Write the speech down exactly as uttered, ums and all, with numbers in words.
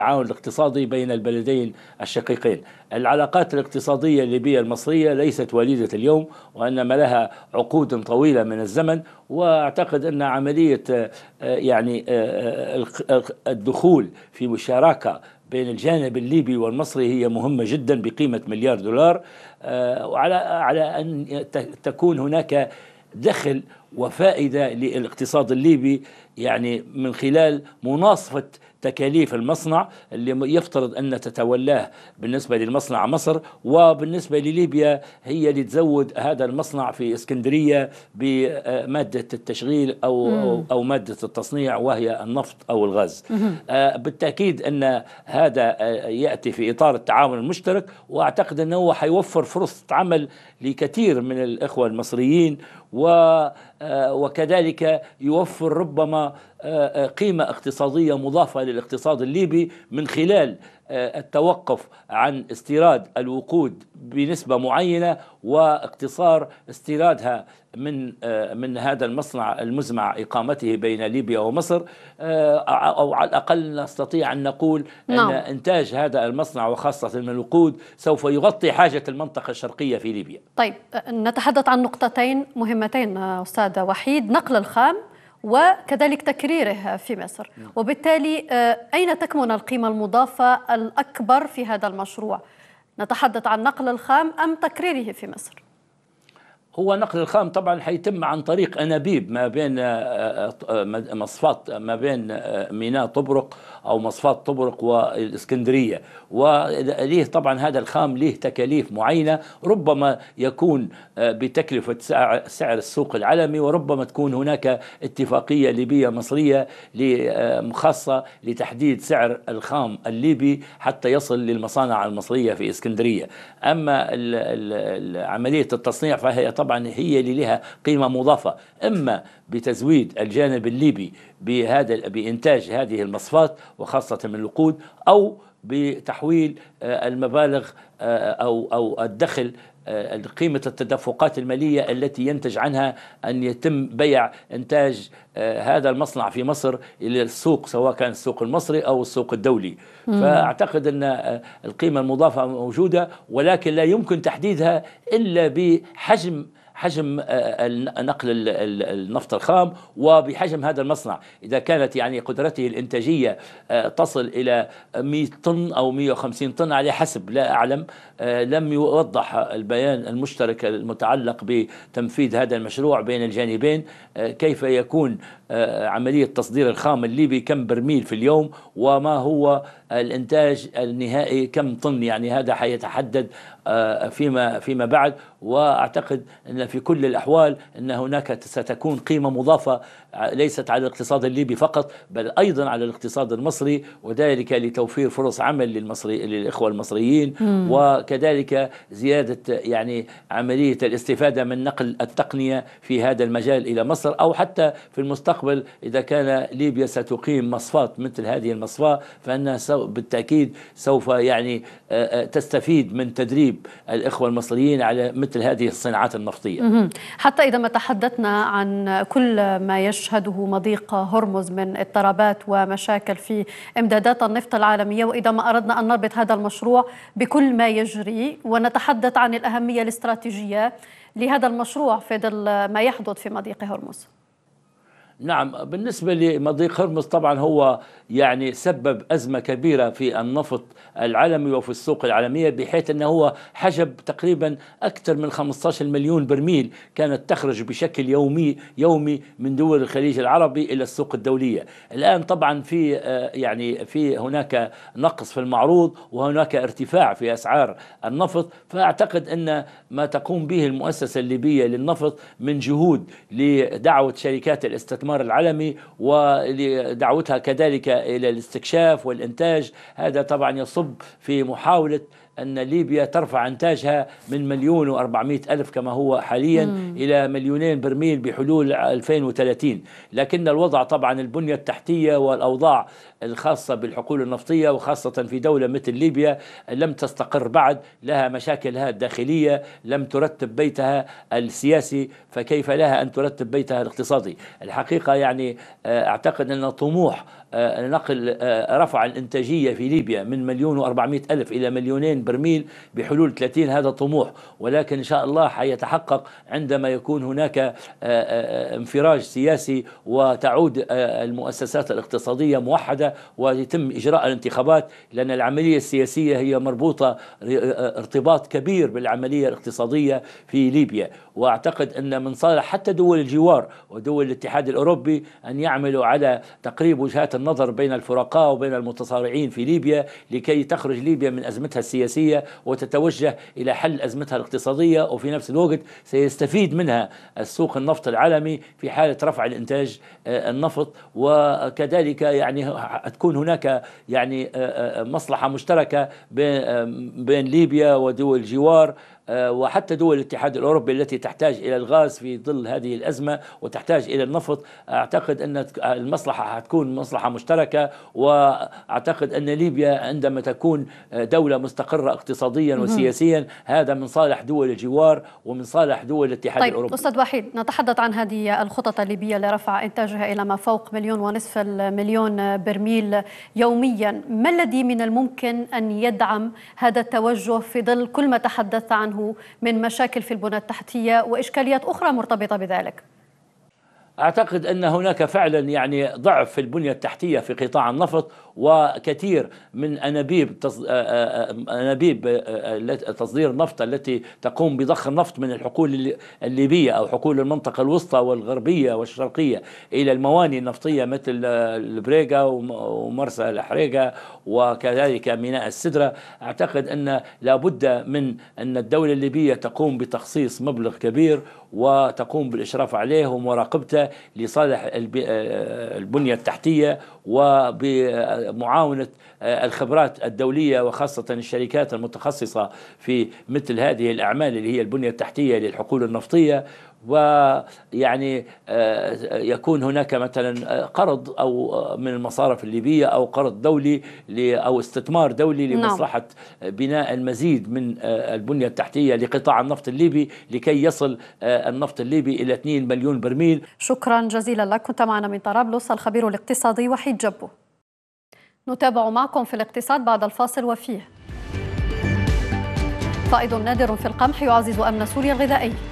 التعاون الاقتصادي بين البلدين الشقيقين. العلاقات الاقتصادية الليبية المصرية ليست وليدة اليوم، وإنما لها عقود طويلة من الزمن. وأعتقد أن عملية يعني الدخول في مشاركة بين الجانب الليبي والمصري هي مهمة جدا بقيمة مليار دولار، وعلى على أن تكون هناك دخل وفائدة للاقتصاد الليبي، يعني من خلال مناصفة تكاليف المصنع اللي يفترض أن تتولاه بالنسبة للمصنع مصر، وبالنسبة لليبيا هي اللي تزود هذا المصنع في اسكندرية بمادة التشغيل أو, أو, أو مادة التصنيع وهي النفط أو الغاز. آه بالتأكيد أن هذا آه يأتي في إطار التعاون المشترك، وأعتقد أنه حيوفر فرصة عمل لكثير من الإخوة المصريين، وكذلك يوفر ربما قيمة اقتصادية مضافة للاقتصاد الليبي من خلال التوقف عن استيراد الوقود بنسبة معينة واقتصار استيرادها من من هذا المصنع المزمع إقامته بين ليبيا ومصر، أو على الأقل نستطيع أن نقول نعم. أن إنتاج هذا المصنع وخاصة من الوقود سوف يغطي حاجة المنطقة الشرقية في ليبيا. طيب نتحدث عن نقطتين مهمتين أستاذ وحيد، نقل الخام وكذلك تكريره في مصر، وبالتالي أين تكمن القيمة المضافة الأكبر في هذا المشروع؟ نتحدث عن نقل الخام أم تكريره في مصر؟ هو نقل الخام طبعا حيتم عن طريق أنابيب ما بين مصفات ما بين ميناء طبرق أو مصفات طبرق والإسكندرية، وليه طبعا هذا الخام له تكاليف معينة، ربما يكون بتكلفة سعر السوق العالمي، وربما تكون هناك اتفاقية ليبية مصرية خاصة لتحديد سعر الخام الليبي حتى يصل للمصانع المصرية في إسكندرية. أما عملية التصنيع فهي طبعا هي اللي لها قيمة مضافة، إما بتزويد الجانب الليبي بهذا بإنتاج هذه المصفات وخاصة من الوقود، أو بتحويل المبالغ أو أو الدخل قيمة التدفقات المالية التي ينتج عنها أن يتم بيع إنتاج هذا المصنع في مصر إلى السوق، سواء كان السوق المصري أو السوق الدولي. فأعتقد أن القيمة المضافة موجودة، ولكن لا يمكن تحديدها إلا بحجم حجم نقل النفط الخام وبحجم هذا المصنع. إذا كانت يعني قدرته الإنتاجية تصل إلى مئة طن أو مئة وخمسين طن على حسب، لا أعلم، لم يوضح البيان المشترك المتعلق بتنفيذ هذا المشروع بين الجانبين كيف يكون عملية تصدير الخام الليبي، كم برميل في اليوم، وما هو الإنتاج النهائي كم طن، يعني هذا حيتحدد فيما فيما بعد. وأعتقد أن في كل الأحوال أن هناك ستكون قيمة مضافة ليست على الاقتصاد الليبي فقط، بل أيضا على الاقتصاد المصري، وذلك لتوفير فرص عمل للمصري للإخوة المصريين، مم. وكذلك زيادة يعني عملية الاستفادة من نقل التقنية في هذا المجال إلى مصر، أو حتى في المستقبل إذا كان ليبيا ستقيم مصفات مثل هذه المصفاة فإنها بالتأكيد سوف يعني تستفيد من تدريب الإخوة المصريين على مثل هذه الصناعات النفطية. حتى إذا ما تحدثنا عن كل ما يشهده مضيق هرمز من اضطرابات ومشاكل في إمدادات النفط العالمية، وإذا ما أردنا أن نربط هذا المشروع بكل ما يجري ونتحدث عن الأهمية الاستراتيجية لهذا المشروع في ظل ما يحدث في مضيق هرمز. نعم، بالنسبة لمضيق هرمز طبعا هو يعني سبب أزمة كبيرة في النفط العالمي وفي السوق العالمية، بحيث أنه هو حجب تقريبا أكثر من خمسة عشر مليون برميل كانت تخرج بشكل يومي يومي من دول الخليج العربي إلى السوق الدولية. الآن طبعا في يعني في هناك نقص في المعروض وهناك ارتفاع في أسعار النفط، فأعتقد أن ما تقوم به المؤسسة الليبية للنفط من جهود لدعوة شركات الاستثمار العالمي ولدعوتها كذلك إلى الاستكشاف والإنتاج، هذا طبعا يصب في محاولة أن ليبيا ترفع إنتاجها من مليون وأربعمائة ألف كما هو حاليا مم. إلى مليونين برميل بحلول ألفين وثلاثين. لكن الوضع طبعا البنية التحتية والأوضاع الخاصة بالحقول النفطية وخاصة في دولة مثل ليبيا لم تستقر بعد، لها مشاكلها الداخلية، لم ترتب بيتها السياسي، فكيف لها أن ترتب بيتها الاقتصادي؟ الحقيقة يعني أعتقد أن طموح نقل رفع الإنتاجية في ليبيا من مليون وأربعمائة ألف إلى مليونين برميل بحلول ثلاثين. هذا طموح، ولكن إن شاء الله حيتحقق عندما يكون هناك انفراج سياسي وتعود المؤسسات الاقتصادية موحدة ويتم إجراء الانتخابات، لأن العملية السياسية هي مربوطة ارتباط كبير بالعملية الاقتصادية في ليبيا. وأعتقد أن من صالح حتى دول الجوار ودول الاتحاد الأوروبي أن يعملوا على تقريب وجهات النظر بين الفرقاء وبين المتصارعين في ليبيا لكي تخرج ليبيا من أزمتها السياسية وتتوجه إلى حل أزمتها الاقتصادية، وفي نفس الوقت سيستفيد منها السوق النفط العالمي في حالة رفع الإنتاج النفط. وكذلك يعني تكون هناك يعني مصلحة مشتركة بين ليبيا ودول الجوار وحتى دول الاتحاد الأوروبي التي تحتاج إلى الغاز في ظل هذه الأزمة وتحتاج إلى النفط. أعتقد أن المصلحة هتكون مصلحة مشتركة، وأعتقد أن ليبيا عندما تكون دولة مستقرة اقتصاديا وسياسيا هذا من صالح دول الجوار ومن صالح دول الاتحاد طيب الأوروبي. أستاذ وحيد، نتحدث عن هذه الخطط الليبية لرفع إنتاجها إلى ما فوق مليون ونصف المليون برميل يوميا. ما الذي من الممكن أن يدعم هذا التوجه في ظل كل ما تحدث عنه من مشاكل في البنى التحتية وإشكاليات أخرى مرتبطة بذلك؟ أعتقد أن هناك فعلا يعني ضعف في البنية التحتية في قطاع النفط، وكثير من أنابيب أنابيب تصدير النفط التي تقوم بضخ النفط من الحقول الليبية أو حقول المنطقة الوسطى والغربية والشرقية إلى الموانئ النفطية مثل البريغا ومرسى الحريقة وكذلك ميناء السدرة. أعتقد أن لابد من أن الدولة الليبية تقوم بتخصيص مبلغ كبير وتقوم بالإشراف عليه ومراقبته لصالح البنية التحتية وبمعاونة الخبرات الدولية وخاصة الشركات المتخصصة في مثل هذه الأعمال اللي هي البنية التحتية للحقول النفطية. ويعني يكون هناك مثلا قرض أو من المصارف الليبية أو قرض دولي أو استثمار دولي لمصلحة بناء المزيد من البنية التحتية لقطاع النفط الليبي لكي يصل النفط الليبي إلى اثنين مليون برميل. شكرا جزيلا لك. كنت معنا من طرابلس الخبير الاقتصادي وحيد جبو. نتابع معكم في الاقتصاد بعد الفاصل وفيه. فائض نادر في القمح يعزز أمن سوريا الغذائي.